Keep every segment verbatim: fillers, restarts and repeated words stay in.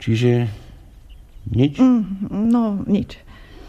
Čiže nič? Mm, no, nič.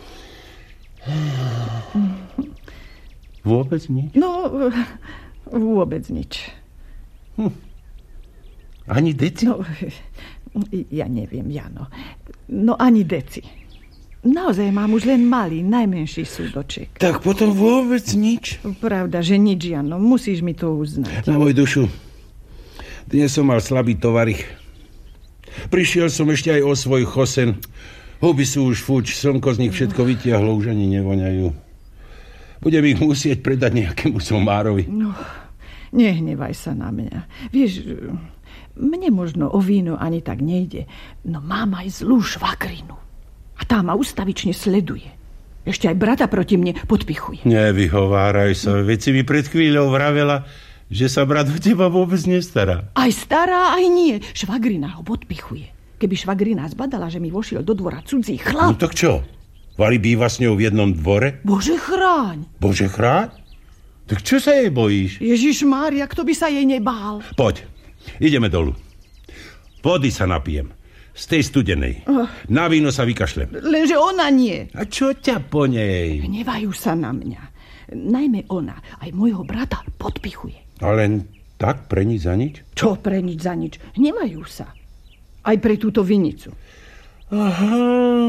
Vôbec nič? No, vôbec nič. Hm. Ani deci? No, ja neviem, Jano. No, ani deci. Naozaj mám už len malý, najmenší súdoček. Tak potom vôbec nič? Pravda, že nič, Jano. Musíš mi to uznať. Na môj dušu. Dnes som mal slabý tovarich. Prišiel som ešte aj o svoj chosen. Huby sú už fuč, slnko z nich všetko vytiahlo, už ani nevoňajú. Budem ich musieť predať nejakému somárovi. No, nehnevaj sa na mňa. Vieš, mne možno o víno ani tak nejde, no mám aj zlú švagrinu. A tá ma ustavične sleduje. Ešte aj brata proti mne podpichuje. Nevyhováraj sa, veď si mi pred chvíľou vravela, že sa brat o teba vôbec nestará. Aj stará, aj nie. Švagrina ho podpichuje. Keby švagrina zbadala, že mi vošiel do dvora cudzí chlap. No tak čo? Vali býva s ňou v jednom dvore? Bože chráň. Bože chráň? Tak čo sa jej bojíš? Ježišmária, kto by sa jej nebál? Poď, ideme dolu. Vody sa napijem. Z tej studenej. Uh. Na víno sa vykašlem. Lenže ona nie. A čo ťa po nej? Hnevajú sa na mňa. Najmä ona, aj môjho brata podpichuje. A len tak pre nič za nič? Čo pre nič za nič? Hnevajú sa. Aj pre túto vinicu. Aha.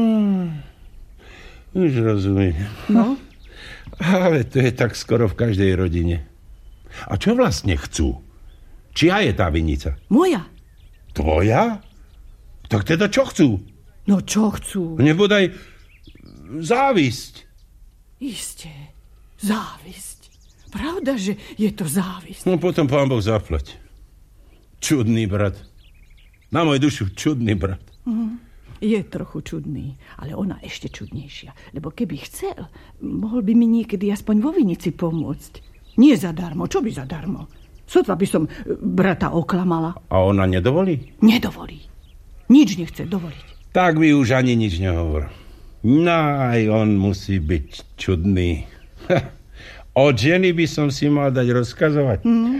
Už rozumiem. No? Ale to je tak skoro v každej rodine. A čo vlastne chcú? Čia je tá vinica? Moja. Tvoja? Tak teda čo chcú? No čo chcú? Nebodaj závisť. Isté, závisť. Pravda, že je to závisť. No potom pán Boh zaplať. Čudný brat. Na moju dušu čudný brat. Mm, je trochu čudný, ale ona ešte čudnejšia. Lebo keby chcel, mohol by mi niekedy aspoň vo vinici pomôcť. Nie zadarmo, čo by zadarmo? Sotva by som brata oklamala. A ona nedovolí? Nedovolí. Nič nechce dovoliť. Tak mi už ani nič nehovor. No aj on musí byť čudný. Od ženy by som si mal dať rozkazovať. Mm.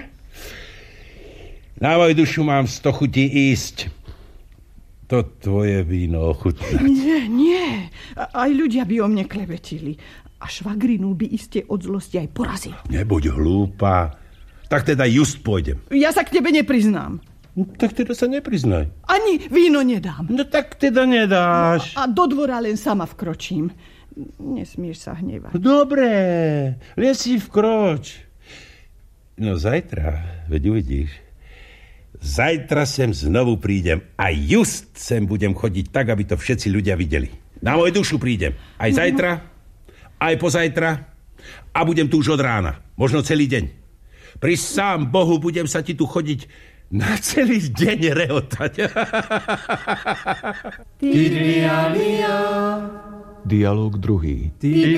Na moju dušu mám sto chutí ísť. To tvoje víno ochutnať. Nie, nie. Aj ľudia by o mne klebetili. A švagrinu by iste od zlosti aj porazil. Nebuď hlúpa. Tak teda just pôjdem. Ja sa k tebe nepriznám. No, tak teda sa nepriznaj. Ani víno nedám. No tak teda nedáš. No, a do dvora len sama vkročím. Nesmieš sa hnevať. Dobre, len si vkroč. No zajtra, veď uvidíš. Zajtra sem znovu prídem a just sem budem chodiť tak, aby to všetci ľudia videli. Na moju dušu prídem. Aj zajtra, aj pozajtra a budem tu už od rána. Možno celý deň. Pri sám Bohu budem sa ti tu chodiť na celý deň rehotať. Dialóg druhý.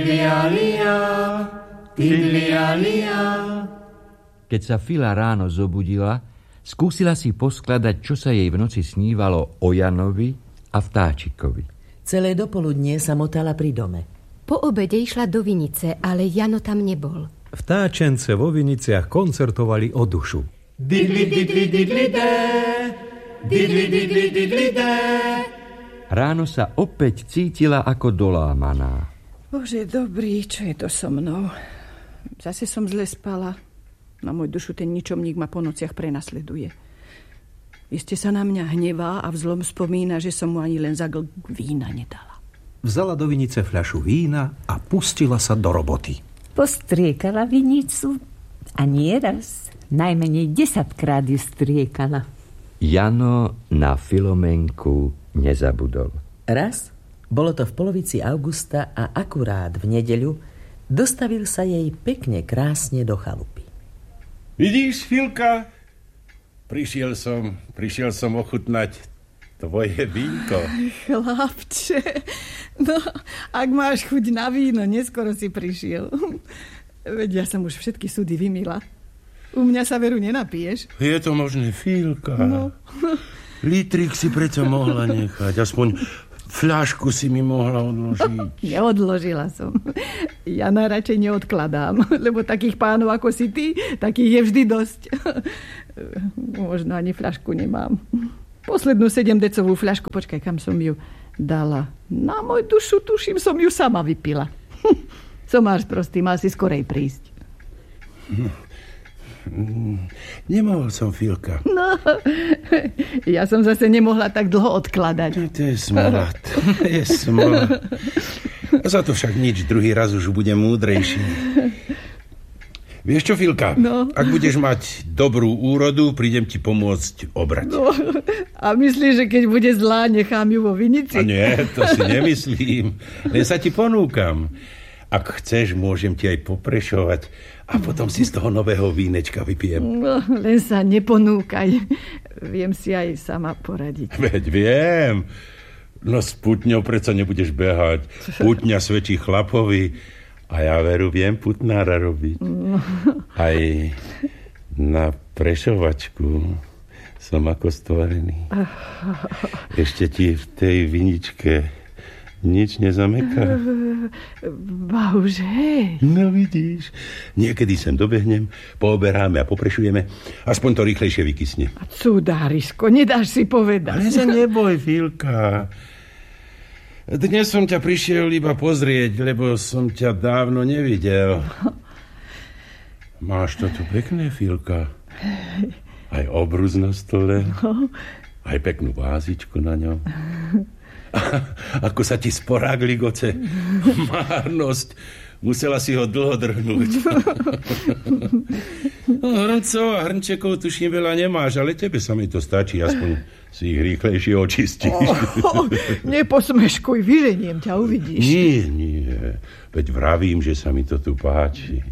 Keď sa Fila ráno zobudila, skúsila si poskladať, čo sa jej v noci snívalo o Janovi a vtáčikovi. Celé dopoludnie sa motala pri dome. Po obede išla do vinice, ale Jano tam nebol. Vtáčence vo viniciach koncertovali o dušu. Didli, didli, didli, dé. Didli, didli, didli, dé. Ráno sa opäť cítila ako dolámaná. Bože, dobrý, čo je to so mnou? Zase som zle spala. Na môj dušu ten ničomník ma po nociach prenasleduje. Iste sa na mňa hnevá a v zlom spomína, že som mu ani len za glk vína nedala. Vzala do vinice fľašu vína a pustila sa do roboty. Postriekala vinicu a nie raz, najmenej desaťkrát ju striekala. Jano na Filomenku nezabudol. Raz, bolo to v polovici augusta a akurát v nedeľu, dostavil sa jej pekne krásne do chalupy. Vidíš, Filka? Prišiel som, prišiel som ochutnať tvoje vínko. Chlapče, no, ak máš chuť na víno, neskoro si prišiel. Veď ja som už všetky súdy vymila. U mňa sa veru nenapiješ. Je to možné, Filka? No. Litrik si preto mohla nechať. Aspoň fľašku si mi mohla odložiť. Neodložila som. Ja najradšej neodkladám, lebo takých pánov ako si ty, takých je vždy dosť. Možno ani fľašku nemám. Poslednú sedemdecovú fľašku, počkaj, kam som ju dala. Na môj dušu, tuším, som ju sama vypila. Somář prostý, mal si skorej prísť. Nemohol som, Filka. No, ja som zase nemohla tak dlho odkladať. To je smola, to je smola. Za to však nič, druhý raz už budem múdrejší. Vieš čo, Filka? No. Ak budeš mať dobrú úrodu, prídem ti pomôcť obrať. No, a myslíš, že keď bude zlá, nechám ju vo vinici? A nie, to si nemyslím. Len sa ti ponúkam. Ak chceš, môžem ti aj poprešovať a potom si z toho nového vínečka vypijem. No, len sa neponúkaj. Viem si aj sama poradiť. Veď viem. No s putňou predsa nebudeš behať. Putňa svedčí chlapovi. A ja veru viem putnára robiť. Aj na prešovačku som ako stvorený. Ešte ti v tej viničke nič nezameká. Bože. No vidíš, niekedy sem dobehnem, pooberáme a poprešujeme, aspoň to rýchlejšie vykysne. Cudárisko, nedáš si povedať. Ale sa neboj, Filka. Dnes som ťa prišiel iba pozrieť, lebo som ťa dávno nevidel. Máš to tu pekné, Filka. Aj obrus na stole, aj peknú vázičku na ňom. Ako sa ti sporák ligoce. Márnosť. Musela si ho dlho drhnúť. No, hrncov a hrnčekov tuším veľa nemáš, ale tebe sa mi to stačí, aspoň si ich rýchlejšie očistíš. Oh, oh, neposmeškuj, vyženiem ťa, uvidíš. Nie, nie. Veď vravím, že sa mi to tu páči.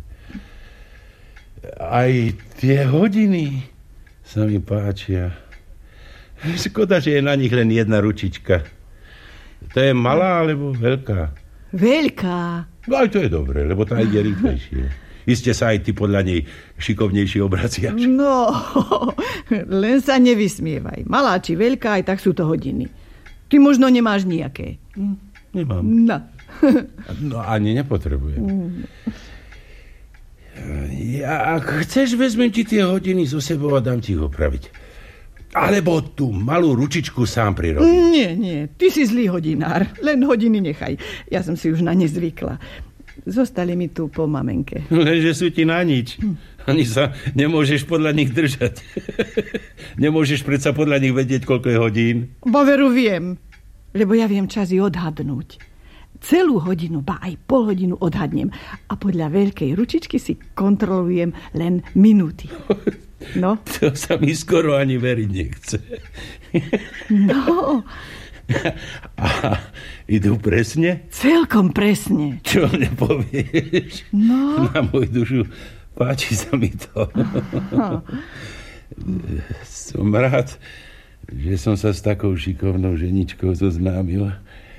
Aj tie hodiny sa mi páčia. Škoda, že je na nich len jedna ručička. To je malá alebo veľká? Veľká. No aj to je dobré, lebo tá ide rýchlejšie. Iste sa aj ty podľa nej šikovnejšie obraciaš. No, len sa nevysmievaj. Malá či veľká, aj tak sú to hodiny. Ty možno nemáš nejaké. Nemám. No. No ani nepotrebujem. Ja, ak chceš, vezmem ti tie hodiny zo sebou a dám ti ich opraviť. Alebo tú malú ručičku sám prirobím. Nie, nie, ty si zlý hodinár. Len hodiny nechaj. Ja som si už na ne zvykla. Zostali mi tu po mamenke. Lenže sú ti na nič. Ani sa nemôžeš podľa nich držať. Nemôžeš predsa podľa nich vedieť, koľko je hodín. Bo veru viem, lebo ja viem časy odhadnúť. Celú hodinu, ba aj pol hodinu odhadnem. A podľa veľkej ručičky si kontrolujem len minúty. No? To sa mi skoro ani veriť nechce. No. A idú presne? Celkom presne. Čo mne povieš? No. Na môj dušu páči sa mi to. No. Som rád, že som sa s takou šikovnou ženičkou zoznámil.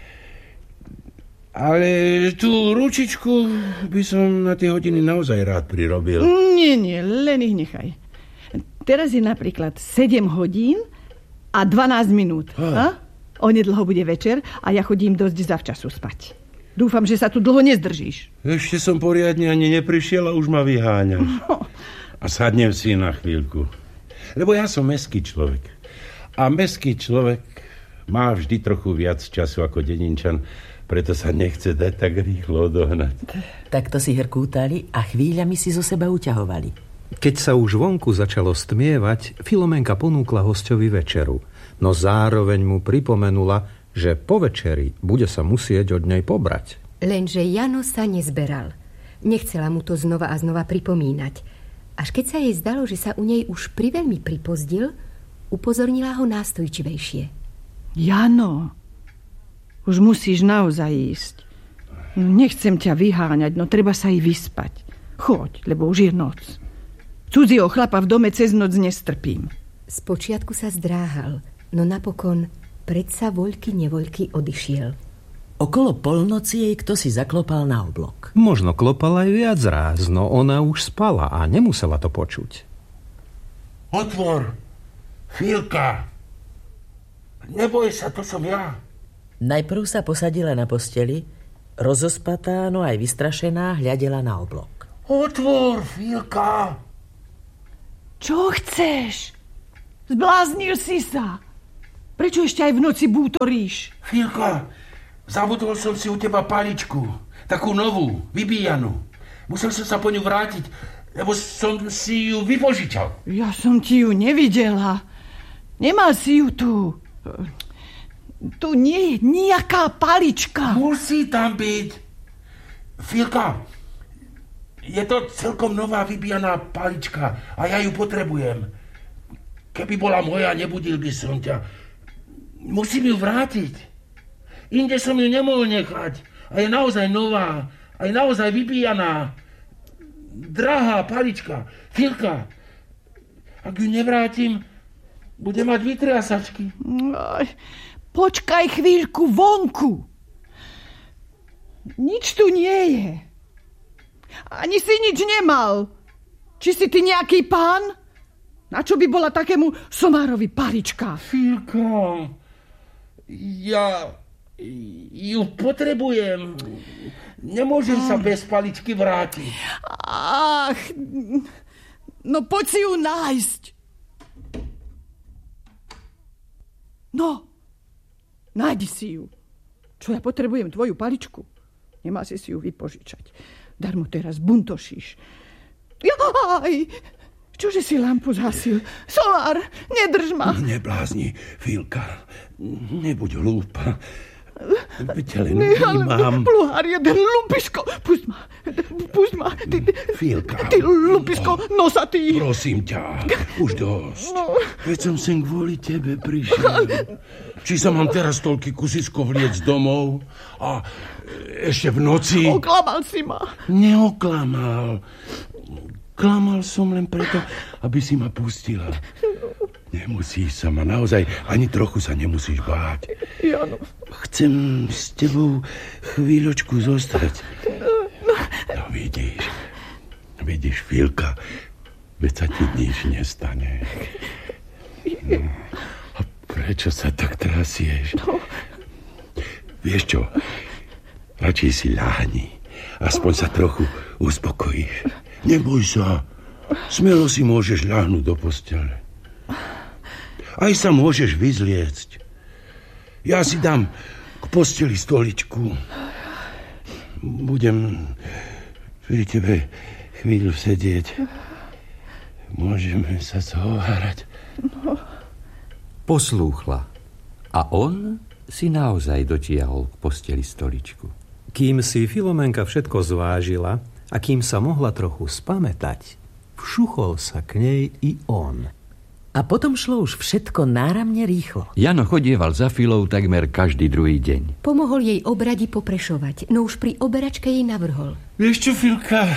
Ale tú ručičku by som na tie hodiny naozaj rád prirobil. Nie, nie, len ich nechaj. Teraz je napríklad sedem hodín a dvanásť minút. Ah. Onedlho bude večer a ja chodím dosť zavčasu spať. Dúfam, že sa tu dlho nezdržíš. Ešte som poriadne ani neprišiel a už ma vyháňaš. No. A sadnem si na chvíľku. Lebo ja som mestský človek. A mestský človek má vždy trochu viac času ako dedinčan, preto sa nechce dať tak rýchlo odohnať. Takto si hrkútali a chvíľami si zo seba uťahovali. Keď sa už vonku začalo stmievať, Filomenka ponúkla hosťovi večeru, no zároveň mu pripomenula, že po večeri bude sa musieť od nej pobrať. Lenže Jano sa nezberal. Nechcela mu to znova a znova pripomínať. Až keď sa jej zdalo, že sa u nej už priveľmi pripozdil, upozornila ho nástojčivejšie. Jano, už musíš naozaj ísť. Nechcem ťa vyháňať, no treba sa i vyspať. Choď, lebo už je noc. Cudzieho chlapa v dome cez noc nestrpím. Spočiatku sa zdráhal, no napokon predsa voľky nevoľky odišiel. Okolo polnoci jej kto si zaklopal na oblok. Možno klopal aj viac ráz, no ona už spala a nemusela to počuť. Otvor! Filka! Neboj sa, to som ja. Najprv sa posadila na posteli, rozospatá, no aj vystrašená, hľadela na oblok. Otvor, Filka! Čo chceš? Zbláznil si sa. Prečo ešte aj v noci bútoríš? Filka, zabudol som si u teba paličku. Takú novú, vybíjanú. Musel som sa po ňu vrátiť, lebo som si ju vypožičal. Ja som ti ju nevidela. Nemal si ju tu. Tu nie je nejaká palička. Musí tam byť. Filka, je to celkom nová vybíjaná palička a ja ju potrebujem. Keby bola moja, nebudil by som ťa. Musím ju vrátiť. Inde som ju nemohol nechať. A je naozaj nová. A je naozaj vybíjaná. Drahá palička. Filka, ak ju nevrátim, bude mať vytriasačky. Počkaj chvíľku vonku. Nič tu nie je. Ani si nič nemal. Či si ty nejaký pán? Na čo by bola takému somárovi palička? Filka, ja ju potrebujem. Nemôžem sa bez paličky vrátiť. Ach, no poď si ju nájsť. No, nájdi si ju. Čo, ja potrebujem tvoju paličku? Nemá si si ju vypožičať. Darmo teraz buntošíš. Jaj, čože si lampu zhasil? Somár, nedrž ma. Neblázni, Filka. Nebuď hlúpa. Veď len vnímam. Pluhár, jeden lumpisko. Pusť ma, pusť ma. Ty, Filka. Ty lumpisko nosatý. Prosím ťa, už dosť. No. Veď som sem kvôli tebe prišiel. Či sa mám teraz toľky kusisko vliec domov a ešte v noci... Oklamal si ma. Neoklamal. Klamal som len preto, aby si ma pustila. Nemusíš sa ma, naozaj ani trochu sa nemusíš báť. Jano. Chcem s tebou chvíľočku zostať. No vidíš, vidíš, Filka, veď sa ti nič nestane. No, a prečo sa tak trasieš? No. Vieš čo, radšej si ľahni, aspoň sa trochu uspokojíš. Neboj sa, smelo si môžeš ľahnúť do postele. Aj sa môžeš vyzliecť. Ja si dám k posteli stoličku. Budem pri tebe chvíľu sedieť. Môžeme sa zhovárať. Poslúchla. A on si naozaj dotiahol k posteli stoličku. Kým si Filomenka všetko zvážila a kým sa mohla trochu spamätať, všuchol sa k nej i on. A potom šlo už všetko náramne rýchlo. Jano chodieval za Filou takmer každý druhý deň. Pomohol jej obradi poprešovať, no už pri oberačke jej navrhol. Vieš čo, Filka?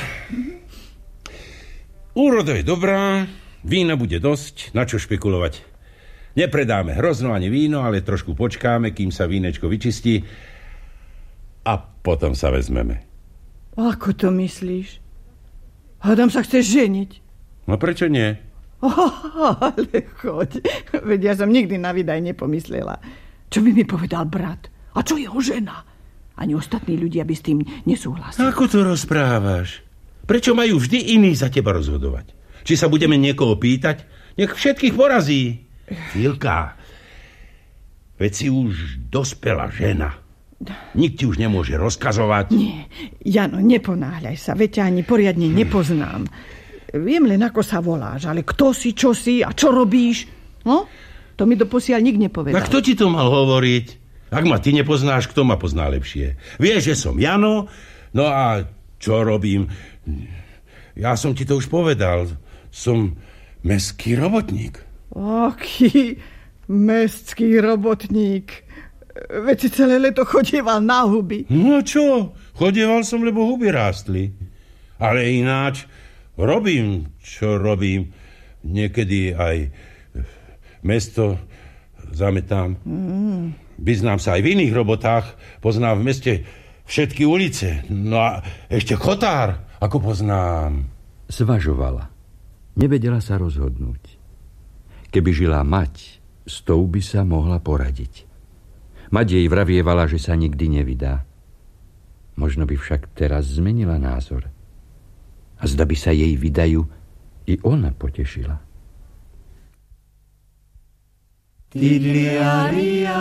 Úroda je dobrá, vína bude dosť, na čo špekulovať. Nepredáme hrozno ani víno, ale trošku počkáme, kým sa vínečko vyčistí a potom sa vezmeme. Ako to myslíš? Hádam sa chceš ženiť. No prečo nie? Oh, ale choď. Veď ja som nikdy na vydaj nepomyslela. Čo by mi povedal brat? A čo jeho žena? Ani ostatní ľudia by s tým nesúhlasili. Ako to rozprávaš? Prečo majú vždy iní za teba rozhodovať? Či sa budeme niekoho pýtať? Nech všetkých porazí. Filka, veď si už dospelá žena. Nik ti už nemôže rozkazovať. Nie, Jano, neponáhľaj sa. Veď ťa ani poriadne nepoznám. Viem len, ako sa voláš, ale kto si, čo si a čo robíš? No, to mi doposiaľ nik nepovedal. A kto ti to mal hovoriť? Ak ma ty nepoznáš, kto ma pozná lepšie? Vieš, že som Jano, no a čo robím? Ja som ti to už povedal. Som mestský robotník. Aký mestský robotník. Veď si celé leto chodieval na huby. No čo? Chodieval som, lebo huby rástli. Ale ináč... Robím, čo robím. Niekedy aj mesto zametám. Mm. Vyznám sa aj v iných robotách. Poznám v meste všetky ulice. No a ešte chotár, ako poznám. Zvažovala. Nevedela sa rozhodnúť. Keby žila mať, s tou by sa mohla poradiť. Mať jej vravievala, že sa nikdy nevydá. Možno by však teraz zmenila názor. A zda by sa jej vydajú i ona potešila. Tidlialia.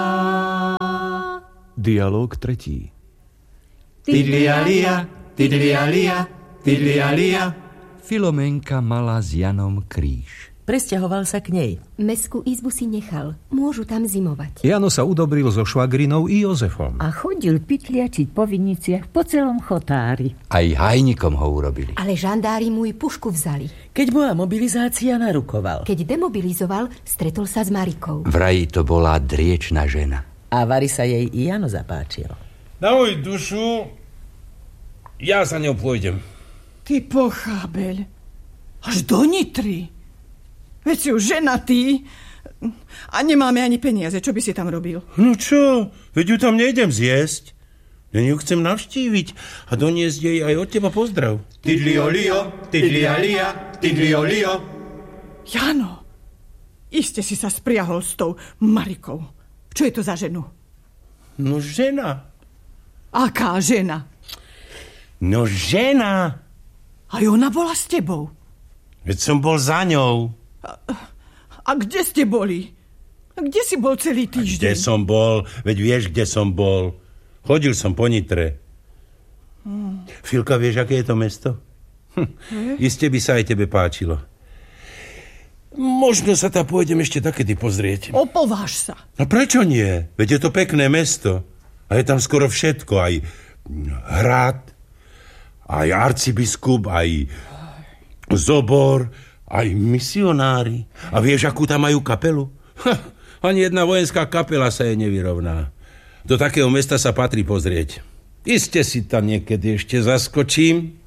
Dialóg tretí. Tidlialia, tidlialia, tidlialia. Filomenka mala s Janom kríž. Presťahoval sa k nej. Mestskú izbu si nechal. Môžu tam zimovať. Jano sa udobril so švagrinou i Jozefom. A chodil pytliačiť po viniciach po celom chotári. Aj hajnikom ho urobili. Ale žandári mu i pušku vzali. Keď bola mobilizácia, narukoval. Keď demobilizoval, stretol sa s Marikou. Vraj to bola driečna žena. A Vari sa jej i Jano zapáčil. Na moju dušu, ja sa ňou pôjdem. Ty pochábeľ. Až do Nitry. Veď si už ženatý a nemáme ani peniaze. Čo by si tam robil? No čo? Veď ju tam nejdem zjesť. Ja ju chcem navštíviť a doniesť jej aj od teba pozdrav. Tidliolio, tidlialia, tidliolio. Jano, iste si sa spriahol s tou Marikou. Čo je to za ženu? No žena. Aká žena? No žena. Aj ona bola s tebou. Veď som bol za ňou. A, a kde ste boli? A kde si bol celý týždeň? Kde som bol? Veď vieš, kde som bol. Chodil som po Nitre. Hmm. Filka, vieš, aké je to mesto? Hm. Hmm. Iste by sa aj tebe páčilo. Možno sa tam pôjdem ešte takedy pozrieť. Opováž sa. No prečo nie? Veď je to pekné mesto. A je tam skoro všetko. Aj hrad, aj arcibiskup, aj zobor, aj misionári. A vieš, akú tam majú kapelu? Ha, ani jedna vojenská kapela sa jej nevyrovná. Do takého mesta sa patrí pozrieť. Iste si tam niekedy ešte zaskočím.